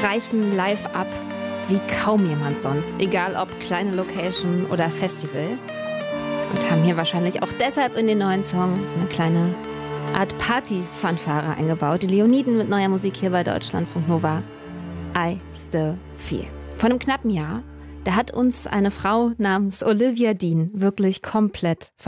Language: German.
reißen live ab wie kaum jemand sonst, egal ob kleine Location oder Festival. Und haben hier wahrscheinlich auch deshalb in den neuen Song so eine kleine Art Party-Fanfare eingebaut. Die Leoniden mit neuer Musik hier bei Deutschlandfunk Nova. I Still Feel. Vor einem knappen Jahr, da hat uns eine Frau namens Olivia Dean wirklich komplett